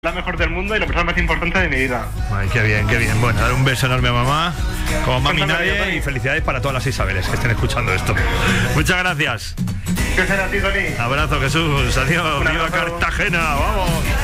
la mejor del mundo y la persona más importante de mi vida. Ay, qué bien, qué bien. Bueno, dar un beso enorme a mamá, como mami nadie, y felicidades para todas las Isabeles que estén escuchando esto. Muchas gracias. ¿Qué será a ti, Tony? Abrazo, Jesús. Adiós. Viva Cartagena. Vamos.